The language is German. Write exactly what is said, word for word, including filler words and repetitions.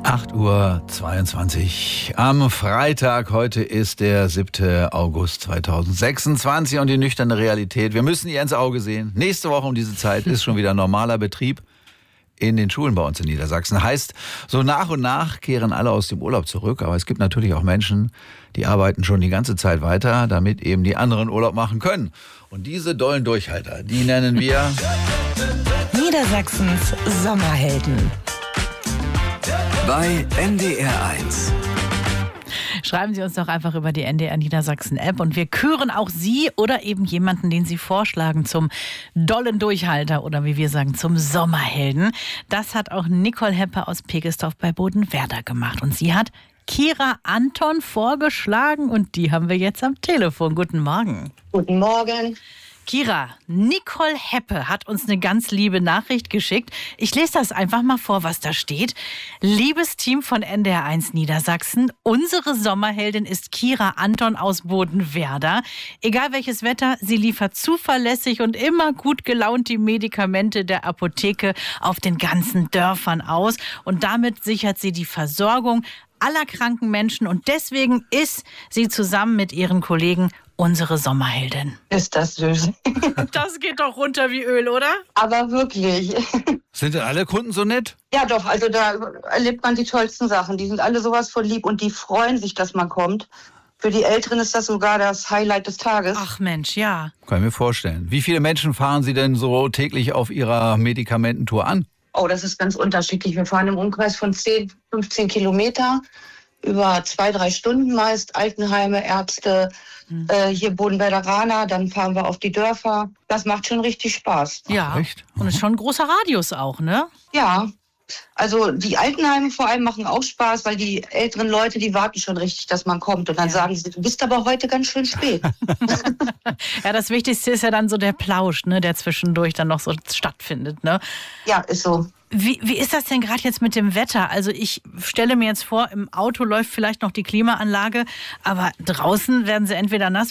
acht Uhr zweiundzwanzig am Freitag. Heute ist der siebte August zweitausendsechsundzwanzig und die nüchterne Realität. Wir müssen ihr ins Auge sehen. Nächste Woche um diese Zeit ist schon wieder normaler Betrieb in den Schulen bei uns in Niedersachsen. Heißt, so nach und nach kehren alle aus dem Urlaub zurück. Aber es gibt natürlich auch Menschen, die arbeiten schon die ganze Zeit weiter, damit eben die anderen Urlaub machen können. Und diese dollen Durchhalter, die nennen wir Niedersachsens Sommerhelden. Bei N D R eins. Schreiben Sie uns doch einfach über die N D R Niedersachsen App und wir küren auch Sie oder eben jemanden, den Sie vorschlagen zum dollen Durchhalter oder wie wir sagen, zum Sommerhelden. Das hat auch Nicole Heppe aus Pegelsdorf bei Bodenwerder gemacht und sie hat Kira Anton vorgeschlagen und die haben wir jetzt am Telefon. Guten Morgen. Guten Morgen. Kira, Nicole Heppe hat uns eine ganz liebe Nachricht geschickt. Ich lese das einfach mal vor, was da steht. Liebes Team von N D R eins Niedersachsen, unsere Sommerheldin ist Kira Anton aus Bodenwerder. Egal welches Wetter, sie liefert zuverlässig und immer gut gelaunt die Medikamente der Apotheke auf den ganzen Dörfern aus. Und damit sichert sie die Versorgung aller kranken Menschen. Und deswegen ist sie zusammen mit ihren Kollegen unsere Sommerheldin. Ist das süß. Das geht doch runter wie Öl, oder? Aber wirklich. Sind denn alle Kunden so nett? Ja doch, also da erlebt man die tollsten Sachen. Die sind alle sowas von lieb und die freuen sich, dass man kommt. Für die Älteren ist das sogar das Highlight des Tages. Ach Mensch, ja. Kann ich mir vorstellen. Wie viele Menschen fahren Sie denn so täglich auf Ihrer Medikamententour an? Oh, das ist ganz unterschiedlich. Wir fahren im Umkreis von zehn, fünfzehn Kilometer über zwei, drei Stunden meist. Altenheime, Ärzte, hm. äh, hier Bodenwerderaner, dann fahren wir auf die Dörfer. Das macht schon richtig Spaß. Ja, echt? Und es ist schon ein großer Radius auch, ne? Ja, also die Altenheime vor allem machen auch Spaß, weil die älteren Leute, die warten schon richtig, dass man kommt. Und dann ja. sagen sie, du bist aber heute ganz schön spät. Ja, das Wichtigste ist ja dann so der Plausch, ne, der zwischendurch dann noch so stattfindet, ne? Ja, ist so. Wie, wie ist das denn gerade jetzt mit dem Wetter? Also ich stelle mir jetzt vor, im Auto läuft vielleicht noch die Klimaanlage, aber draußen werden sie entweder nass